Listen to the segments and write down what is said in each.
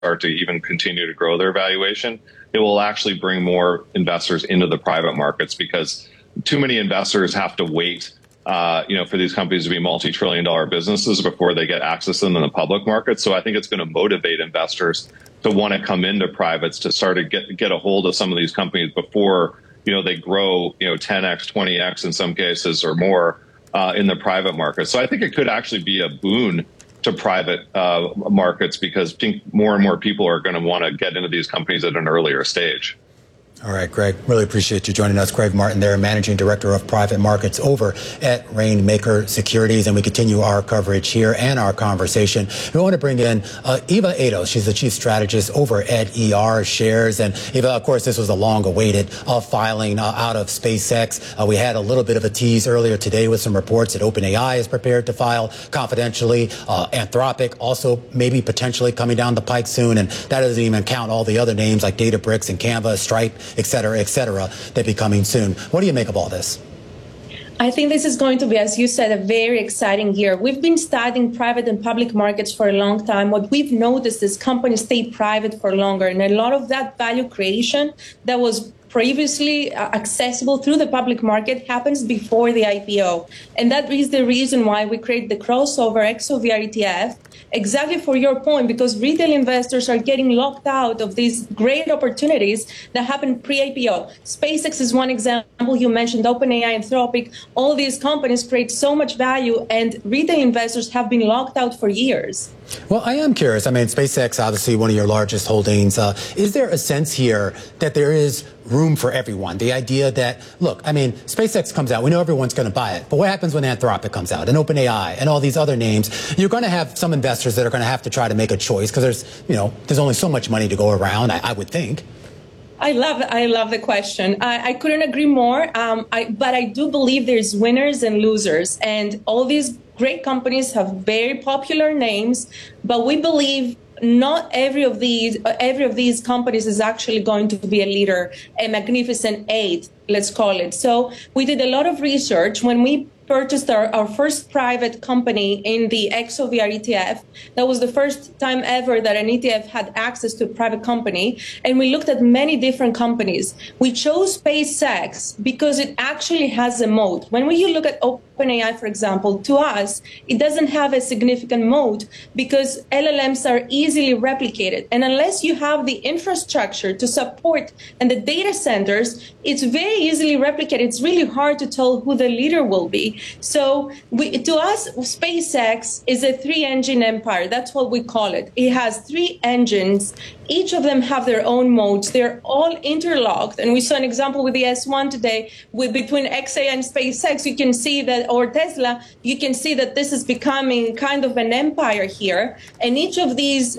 start to even continue to grow their valuation, it will actually bring more investors into the private markets, because too many investors have to wait for these companies to be multi-trillion-dollar businesses before they get access to them in the public market. So I think it's going to motivate investors to want to come into privates, to start to get a hold of some of these companies before they grow 10x, 20x in some cases or more in the private market. So I think it could actually be a boon to private markets, because I think more and more people are going to want to get into these companies at an earlier stage. All right, Greg, really appreciate you joining us. Greg Martin there, Managing Director of Private Markets over at Rainmaker Securities. And we continue our coverage here and our conversation. We want to bring in Eva Ados. She's the Chief Strategist over at ER Shares. And Eva, of course, this was a long-awaited filing out of SpaceX. We had a little bit of a tease earlier today with some reports that OpenAI is prepared to file confidentially. Anthropic also maybe potentially coming down the pike soon. And that doesn't even count all the other names like Databricks and Canva, Stripe, et cetera, that be coming soon. What do you make of all this? I think this is going to be, as you said, a very exciting year. We've been studying private and public markets for a long time. What we've noticed is companies stay private for longer, and a lot of that value creation that was previously accessible through the public market happens before the IPO. And that is the reason why we create the crossover XOVR ETF, exactly for your point, because retail investors are getting locked out of these great opportunities that happen pre-IPO. SpaceX is one example. You mentioned OpenAI, Anthropic. All these companies create so much value, and retail investors have been locked out for years. Well, I am curious. I mean, SpaceX, obviously one of your largest holdings. Is there a sense here that there is room for everyone? The idea that, look, I mean, SpaceX comes out. We know everyone's going to buy it. But what happens when Anthropic comes out and OpenAI and all these other names? You're going to have some investors that are going to have to try to make a choice, because there's only so much money to go around, I would think. I love the question. I couldn't agree more. But I do believe there's winners and losers, and all these great companies have very popular names, but we believe not every of these companies is actually going to be a leader, a magnificent eight, let's call it. So we did a lot of research when we purchased our first private company in the XOVR ETF. That was the first time ever that an ETF had access to a private company. And we looked at many different companies. We chose SpaceX because it actually has a moat. When you look at OpenAI, for example, to us, it doesn't have a significant moat because LLMs are easily replicated. And unless you have the infrastructure to support and the data centers, it's very easily replicated. It's really hard to tell who the leader will be. So to us, SpaceX is a three-engine empire. That's what we call it. It has three engines. Each of them have their own modes. They're all interlocked. And we saw an example with the S1 today between XA and SpaceX. You can see that, or Tesla, you can see that this is becoming kind of an empire here. And each of these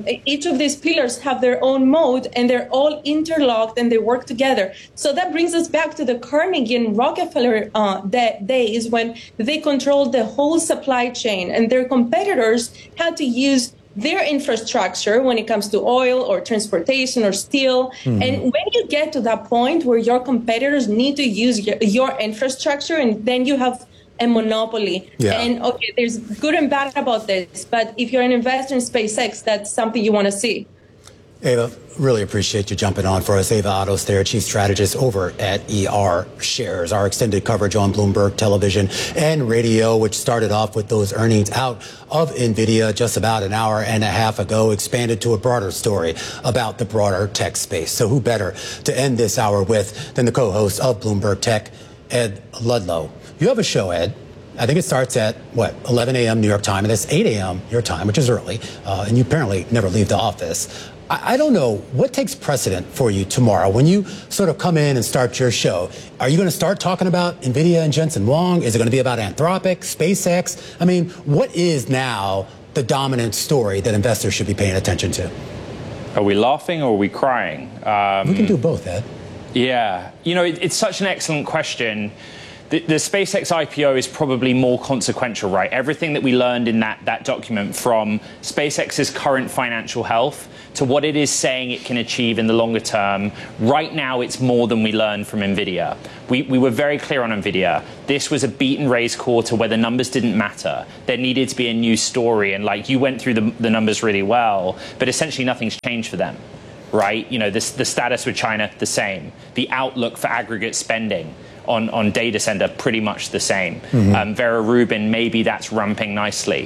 pillars have their own mode, and they're all interlocked and they work together. So that brings us back to the Carnegie and Rockefeller days when they controlled the whole supply chain, and their competitors had to use their infrastructure when it comes to oil or transportation or steel. Mm-hmm. And when you get to that point where your competitors need to use your infrastructure, and then you have a monopoly. Yeah. And okay, there's good and bad about this, but if you're an investor in SpaceX, that's something you want to see. Eva, really appreciate you jumping on for us. Eva Ados there, Chief Strategist over at ER Shares. Our extended coverage on Bloomberg Television and Radio, which started off with those earnings out of NVIDIA just about an hour and a half ago, expanded to a broader story about the broader tech space. So who better to end this hour with than the co-host of Bloomberg Tech, Ed Ludlow. You have a show, Ed. I think it starts at, 11 a.m. New York time, and that's 8 a.m. your time, which is early, and you apparently never leave the office. I don't know, what takes precedent for you tomorrow when you sort of come in and start your show? Are you going to start talking about NVIDIA and Jensen Huang? Is it going to be about Anthropic, SpaceX? I mean, what is now the dominant story that investors should be paying attention to? Are we laughing or are we crying? We can do both, Ed. Yeah, it's such an excellent question. The SpaceX IPO is probably more consequential, right? Everything that we learned in that document, from SpaceX's current financial health to what it is saying it can achieve in the longer term, right now it's more than we learned from NVIDIA. We were very clear on NVIDIA. This was a beat and raise quarter where the numbers didn't matter. There needed to be a new story, and like you went through the numbers really well, but essentially nothing's changed for them, right? You know, the status with China, the same. The outlook for aggregate spending on data center, pretty much the same. Vera Rubin, maybe that's ramping nicely.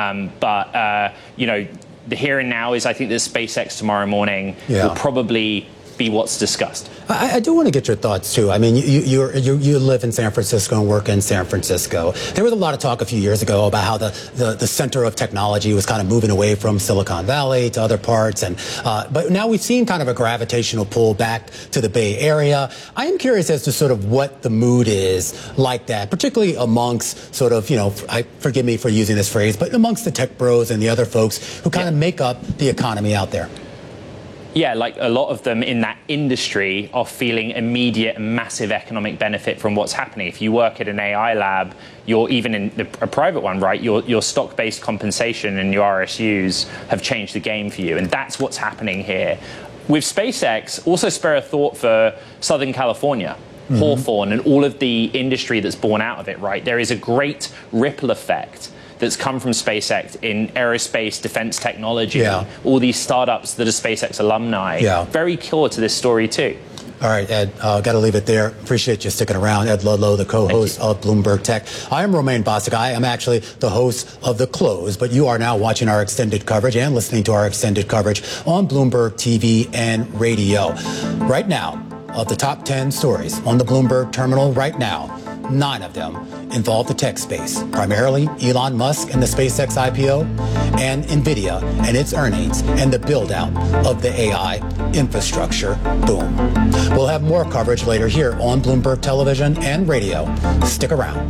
But you know, the here and now is, I think that SpaceX tomorrow morning will probably be what's discussed. I do want to get your thoughts too. I mean, you live in San Francisco and work in San Francisco. There was a lot of talk a few years ago about how the center of technology was kind of moving away from Silicon Valley to other parts, and but now we've seen kind of a gravitational pull back to the Bay Area. I am curious as to sort of what the mood is like that, particularly amongst sort of, you know, forgive me for using this phrase, but amongst the tech bros and the other folks who kind of make up the economy out there. Yeah, like a lot of them in that industry are feeling immediate and massive economic benefit from what's happening. If you work at an AI lab, you're even in a private one, right? Your stock-based compensation and your RSUs have changed the game for you. And that's what's happening here. With SpaceX, also spare a thought for Southern California, Hawthorne, and all of the industry that's born out of it, right? There is a great ripple effect that's come from SpaceX in aerospace, defense technology, all these startups that are SpaceX alumni. Very core to this story too. All right, Ed, got to leave it there. Appreciate you sticking around. Ed Ludlow, the co-host of Bloomberg Tech. I am Romain Bostic. I am actually the host of The Close, but you are now watching our extended coverage and listening to our extended coverage on Bloomberg TV and radio. Right now, of the top 10 stories on the Bloomberg terminal right now, 9 of them involve the tech space, primarily Elon Musk and the SpaceX IPO, and NVIDIA and its earnings, and the build-out of the AI infrastructure boom. We'll have more coverage later here on Bloomberg Television and Radio. Stick around.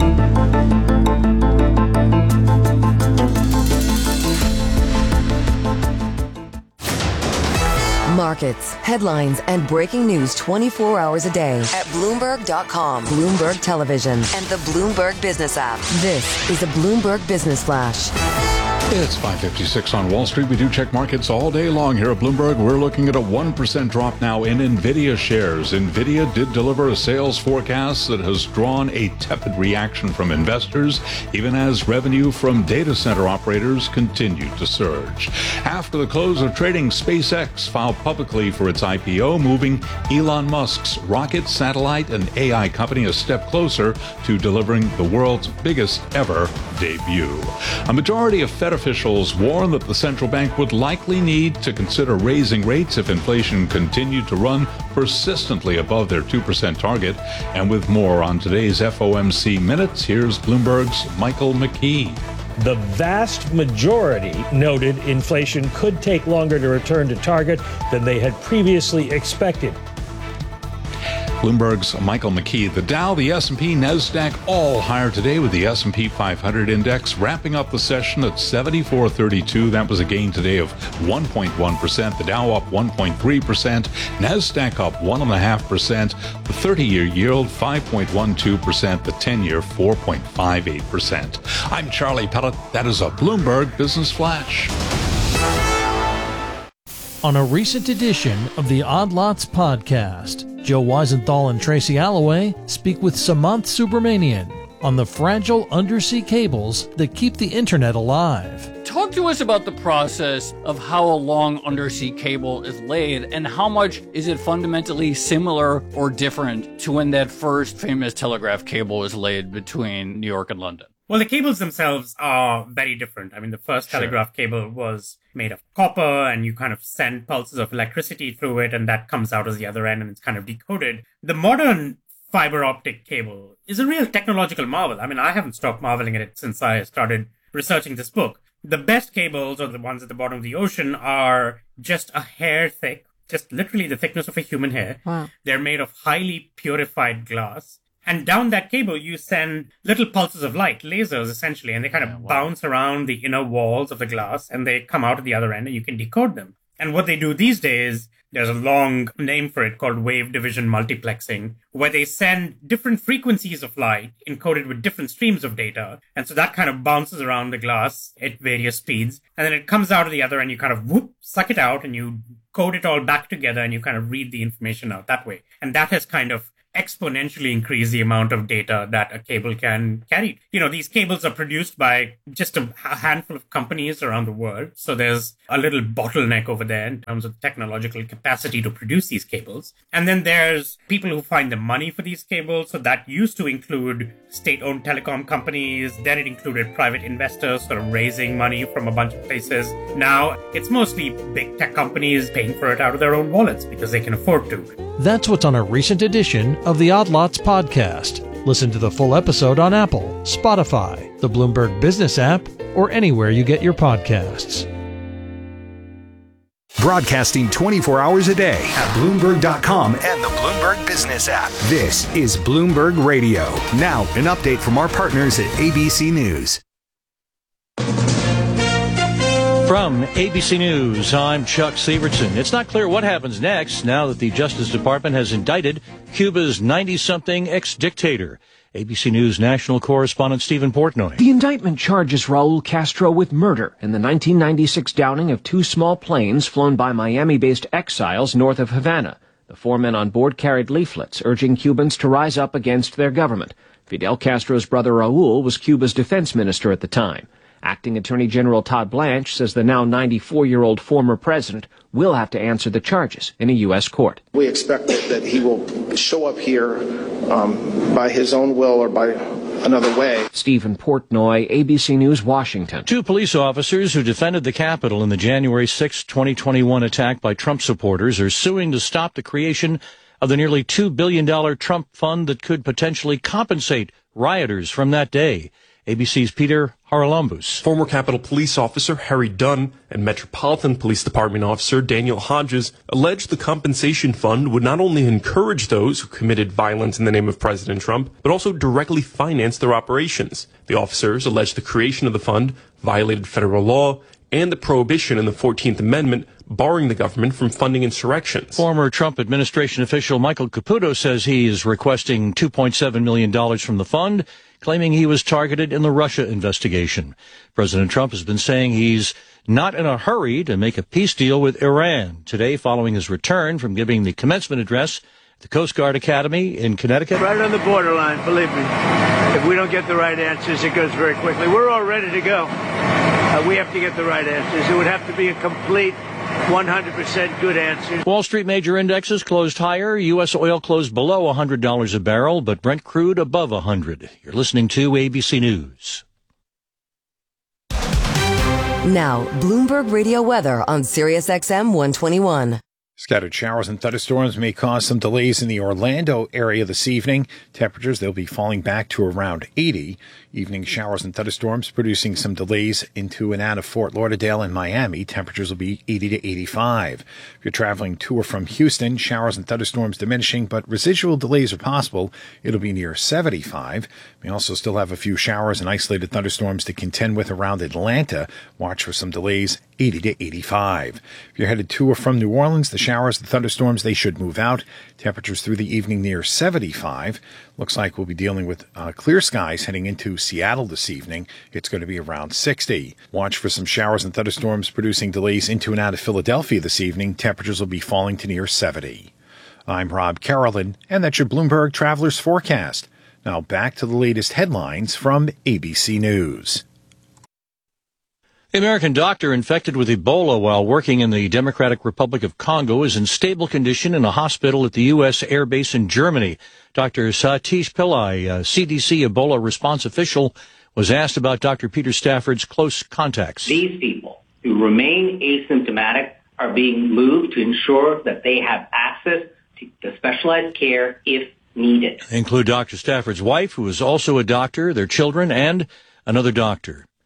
Markets, headlines, and breaking news 24 hours a day at Bloomberg.com, Bloomberg Television, and the Bloomberg Business app. This is a Bloomberg Business Flash. It's 5:56 on Wall Street. We do check markets all day long here at Bloomberg. We're looking at a 1% drop now in NVIDIA shares. NVIDIA did deliver a sales forecast that has drawn a tepid reaction from investors, even as revenue from data center operators continued to surge. After the close of trading, SpaceX filed publicly for its IPO, moving Elon Musk's rocket, satellite, and AI company a step closer to delivering the world's biggest ever debut. A majority of Fed officials warn that the central bank would likely need to consider raising rates if inflation continued to run persistently above their 2% target. And with more on today's FOMC Minutes, here's Bloomberg's Michael McKee. The vast majority noted inflation could take longer to return to target than they had previously expected. Bloomberg's Michael McKee. The Dow, the S&P, NASDAQ all higher today, with the S&P 500 index wrapping up the session at 7432. That was a gain today of 1.1%. The Dow up 1.3%. NASDAQ up 1.5%. The 30-year yield 5.12%. The 10-year 4.58%. I'm Charlie Pellet. That is a Bloomberg Business Flash. On a recent edition of the Odd Lots podcast, Joe Weisenthal and Tracy Alloway speak with Samanth Subramanian on the fragile undersea cables that keep the internet alive. Talk to us about the process of how a long undersea cable is laid, and how much is it fundamentally similar or different to when that first famous telegraph cable was laid between New York and London? Well, the cables themselves are very different. I mean, the first telegraph cable was made of copper, and you kind of send pulses of electricity through it, and that comes out as the other end, and it's kind of decoded. The modern fiber optic cable is a real technological marvel. I mean, I haven't stopped marveling at it since I started researching this book. The best cables, or the ones at the bottom of the ocean, are just a hair thick, just literally the thickness of a human hair. Wow. They're made of highly purified glass. And down that cable, you send little pulses of light, lasers essentially, and they kind of bounce around the inner walls of the glass, and they come out at the other end, and you can decode them. And what they do these days, There's a long name for it called wave division multiplexing, where they send different frequencies of light encoded with different streams of data. And so that kind of bounces around the glass at various speeds. And then it comes out of the other and you kind of suck it out and you code it all back together and you kind of read the information out that way. And that has kind of exponentially increase the amount of data that a cable can carry. These cables are produced by just a handful of companies around the world. So there's a little bottleneck over there in terms of technological capacity to produce these cables. And then there's people who find the money for these cables. So that used to include state-owned telecom companies. Then it included private investors sort of raising money from a bunch of places. Now it's mostly big tech companies paying for it out of their own wallets because they can afford to. That's what's on a recent edition of the Odd Lots podcast. Listen to the full episode on Apple, Spotify, the Bloomberg Business app, or anywhere you get your podcasts. Broadcasting 24 hours a day at Bloomberg.com and the Bloomberg Business app. This is Bloomberg Radio. Now, an update from our partners at ABC News. From ABC News, I'm Chuck Sievertson. It's not clear what happens next now that the Justice Department has indicted Cuba's 90-something ex-dictator. ABC News national correspondent Stephen Portnoy. The indictment charges Raul Castro with murder in the 1996 downing of two small planes flown by Miami-based exiles north of Havana. The four men on board carried leaflets urging Cubans to rise up against their government. Fidel Castro's brother Raul was Cuba's defense minister at the time. Acting Attorney General Todd Blanche says the now 94-year-old former president will have to answer the charges in a U.S. court. We expect that he will show up here by his own will or by another way. Stephen Portnoy, ABC News, Washington. Two police officers who defended the Capitol in the January 6, 2021 attack by Trump supporters are suing to stop the creation of the nearly $2 billion Trump fund that could potentially compensate rioters from that day. ABC's Peter Haralambous. Former Capitol Police Officer Harry Dunn and Metropolitan Police Department Officer Daniel Hodges alleged the compensation fund would not only encourage those who committed violence in the name of President Trump, but also directly finance their operations. The officers alleged the creation of the fund violated federal law and the prohibition in the 14th Amendment barring the government from funding insurrections. Former Trump administration official Michael Caputo says he is requesting $2.7 million from the fund, claiming he was targeted in the Russia investigation. President Trump has been saying he's not in a hurry to make a peace deal with Iran. Today, following his return from giving the commencement address at the Coast Guard Academy in Connecticut. Right on the borderline, believe me. If we don't get the right answers, it goes very quickly. We're all ready to go. We have to get the right answers. It would have to be a complete 100% good answer. Wall Street major indexes closed higher. U.S. oil closed below $100 a barrel, but Brent crude above $100. You're listening to ABC News. Now, Bloomberg Radio weather on SiriusXM 121. Scattered showers and thunderstorms may cause some delays in the Orlando area this evening. Temperatures, they'll be falling back to around 80. Evening showers and thunderstorms producing some delays into and out of Fort Lauderdale and Miami. Temperatures will be 80 to 85. If you're traveling to or from Houston, showers and thunderstorms diminishing, but residual delays are possible. It'll be near 75. We also still have a few showers and isolated thunderstorms to contend with around Atlanta. Watch for some delays, 80 to 85. If you're headed to or from New Orleans, the showers, the thunderstorms, they should move out. Temperatures through the evening near 75. Looks like we'll be dealing with clear skies heading into Seattle this evening. It's going to be around 60. Watch for some showers and thunderstorms producing delays into and out of Philadelphia this evening. Temperatures will be falling to near 70. I'm Rob Carolyn, and that's your Bloomberg Travelers Forecast. Now back to the latest headlines from ABC News. The American doctor infected with Ebola while working in the Democratic Republic of Congo is in stable condition in a hospital at the U.S. Air Base in Germany. Dr. Satish Pillai, a CDC Ebola response official, was asked about Dr. Peter Stafford's close contacts. These people who remain asymptomatic are being moved to ensure that they have access to the specialized care if needed. They include Dr. Stafford's wife, who is also a doctor, their children, and another doctor.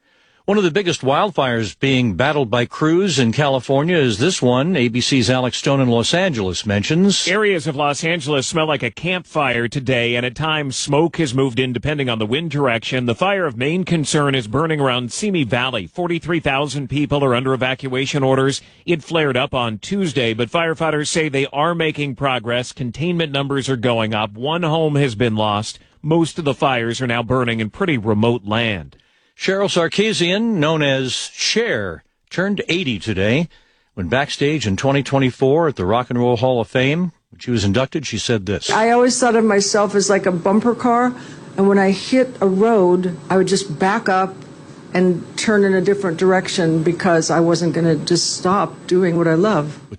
One of the biggest wildfires being battled by crews in California is this one. ABC's Alex Stone in Los Angeles mentions. Areas of Los Angeles smell like a campfire today, and at times smoke has moved in depending on the wind direction. The fire of main concern is burning around Simi Valley. 43,000 people are under evacuation orders. It flared up on Tuesday, but firefighters say they are making progress. Containment numbers are going up. One home has been lost. Most of the fires are now burning in pretty remote land. Cheryl Sarkeesian, known as Cher, turned 80 today. When backstage in 2024 at the Rock and Roll Hall of Fame, when she was inducted, she said this. I always thought of myself as like a bumper car, and when I hit a road, I would just back up and turn in a different direction because I wasn't going to just stop doing what I love.